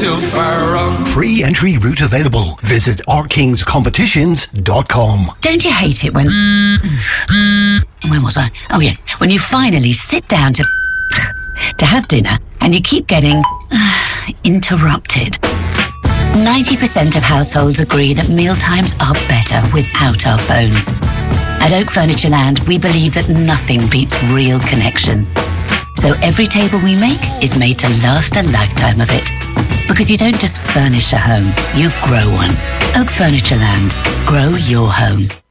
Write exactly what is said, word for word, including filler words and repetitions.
too far wrong. Free entry route available. Visit r kings competitions dot com. Don't you hate it when... Where was I? Oh, yeah. When you finally sit down to... to have dinner and you keep getting... interrupted. ninety percent of households agree that mealtimes are better without our phones. At Oak Furniture Land, we believe that nothing beats real connection. So every table we make is made to last a lifetime of it. Because you don't just furnish a home, you grow one. Oak Furniture Land. Grow your home.